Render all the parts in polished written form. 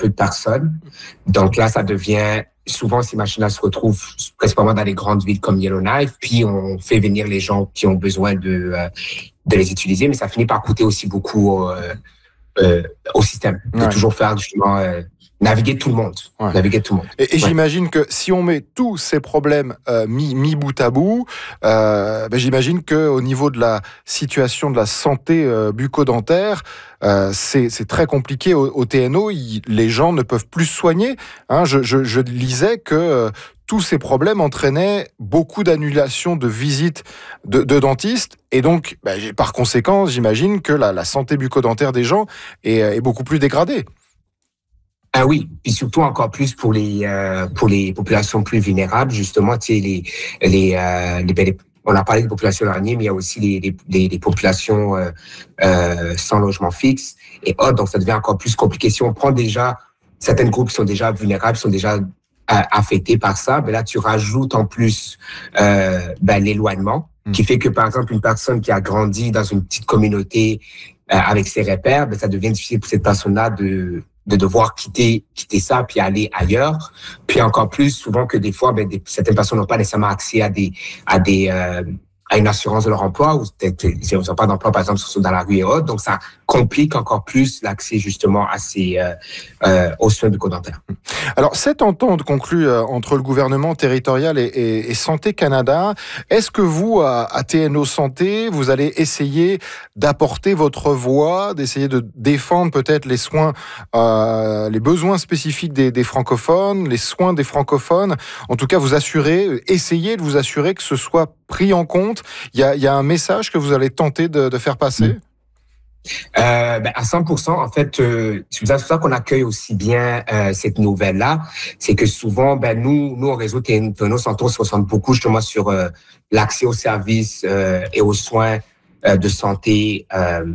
peu de personnes. Donc là, ça devient... Souvent, ces machines-là se retrouvent principalement dans les grandes villes comme Yellowknife, puis on fait venir les gens qui ont besoin de les utiliser, mais ça finit par coûter aussi beaucoup au système, de toujours faire justement naviguer tout le monde. Naviguer tout le monde. Et j'imagine que si on met tous ces problèmes mis bout à bout, j'imagine qu'au niveau de la situation de la santé bucco-dentaire, c'est très compliqué au TNO. Les gens ne peuvent plus se soigner. Je lisais que tous ces problèmes entraînaient beaucoup d'annulations de visites de dentistes. Et donc, par conséquent, j'imagine que la santé bucco-dentaire des gens est beaucoup plus dégradée. Ah oui, puis surtout encore plus pour les populations plus vulnérables, justement, tu sais, on a parlé de populations éloignées, mais il y a aussi les populations sans logement fixe et autres, donc ça devient encore plus compliqué. Si on prend déjà certains groupes qui sont déjà vulnérables, sont déjà affectés par ça, ben là tu rajoutes en plus l'éloignement, qui fait que par exemple une personne qui a grandi dans une petite communauté avec ses repères, ben ça devient difficile pour cette personne-là de devoir quitter ça puis aller ailleurs, puis encore plus souvent que des fois certaines personnes n'ont pas nécessairement accès à une assurance de leur emploi, ou peut-être ils n'ont pas d'emploi, par exemple, sont dans la rue et autres, donc ça complique encore plus l'accès justement aux soins bucco-dentaires. Alors, cette entente conclue entre le gouvernement territorial et Santé Canada, est-ce que vous, à TNO Santé, vous allez essayer d'apporter votre voix, d'essayer de défendre peut-être les soins, les besoins spécifiques des francophones, les soins des francophones, en tout cas essayez de vous assurer que ce soit pris en compte? Il y a un message que vous allez tenter de faire passer? À 100%, en fait, c'est pour ça qu'on accueille aussi bien cette nouvelle-là, c'est que souvent, nous au réseau TNO Santé, on se concentre beaucoup justement sur l'accès aux services et aux soins de santé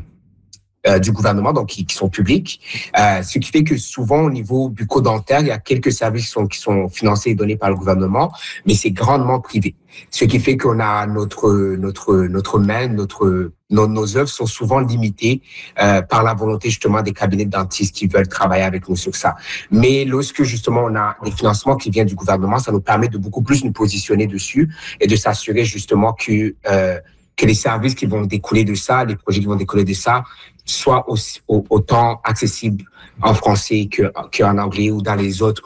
du gouvernement, donc qui sont publics, ce qui fait que souvent au niveau bucco-dentaire, il y a quelques services qui sont financés et donnés par le gouvernement, mais c'est grandement privé. Ce qui fait qu'on a notre main, nos œuvres sont souvent limitées par la volonté justement des cabinets de dentistes qui veulent travailler avec nous sur ça. Mais lorsque justement on a des financements qui viennent du gouvernement, ça nous permet de beaucoup plus nous positionner dessus et de s'assurer justement que les services qui vont découler de ça, les projets qui vont découler de ça, soient autant accessibles en français qu'en anglais ou dans les autres,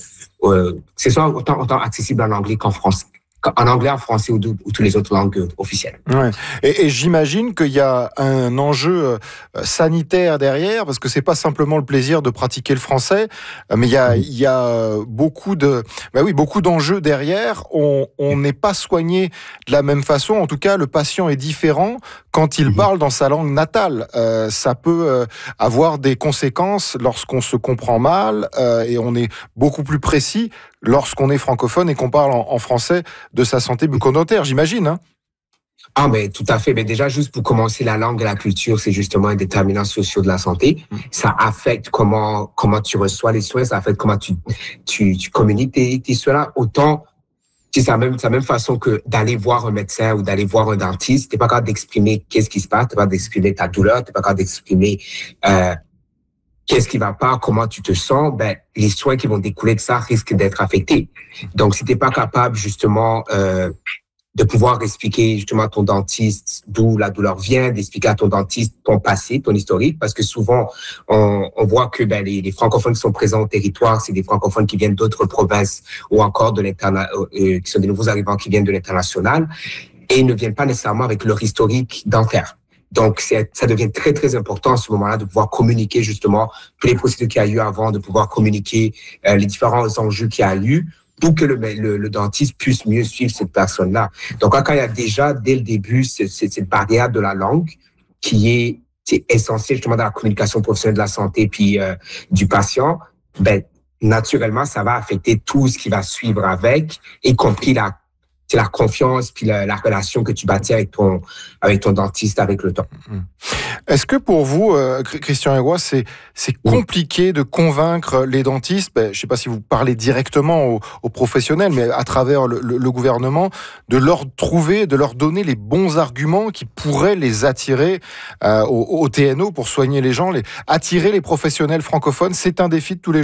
que ce soit autant accessible en anglais qu'en français. En anglais, en français ou toutes les autres langues officielles. Ouais. Et j'imagine qu'il y a un enjeu sanitaire derrière, parce que c'est pas simplement le plaisir de pratiquer le français, mais il y a beaucoup d'enjeux derrière. On n'est pas soigné de la même façon. En tout cas, le patient est différent quand il parle dans sa langue natale. Ça peut avoir des conséquences lorsqu'on se comprend mal et on est beaucoup plus précis lorsqu'on est francophone et qu'on parle en français de sa santé bucco-dentaire, j'imagine, hein? Tout à fait. Déjà, juste pour commencer, la langue et la culture, c'est justement un déterminant social de la santé. Ça affecte comment tu reçois les soins, ça affecte comment tu communiques tes soins. Autant, c'est la même façon que d'aller voir un médecin ou d'aller voir un dentiste. T'es pas capable d'exprimer qu'est-ce qui se passe, t'es pas capable d'exprimer ta douleur, t'es pas capable d'exprimer qu'est-ce qui va pas, comment tu te sens, les soins qui vont découler de ça risquent d'être affectés. Donc, si t'es pas capable, justement, de pouvoir expliquer, justement, à ton dentiste d'où la douleur vient, d'expliquer à ton dentiste ton passé, ton historique, parce que souvent, on voit que, les francophones qui sont présents au territoire, c'est des francophones qui viennent d'autres provinces ou encore qui sont des nouveaux arrivants qui viennent de l'international et ils ne viennent pas nécessairement avec leur historique dentaire. Donc, ça devient très, très important à ce moment-là de pouvoir communiquer justement tous les procédures qu'il y a eu avant, de pouvoir communiquer les différents enjeux qu'il y a eu pour que le dentiste puisse mieux suivre cette personne-là. Donc, quand il y a déjà, dès le début, cette barrière de la langue qui c'est essentiel justement dans la communication professionnelle de la santé puis du patient, naturellement, ça va affecter tout ce qui va suivre avec, y compris la confiance puis la relation que tu bâtis avec ton dentiste avec le temps. Est-ce que pour vous, Christian Aigouas, c'est compliqué de convaincre les dentistes, je ne sais pas si vous parlez directement aux professionnels, mais à travers le gouvernement, de leur donner les bons arguments qui pourraient les attirer au TNO pour soigner les gens, attirer les professionnels francophones? C'est un défi de tous les jours.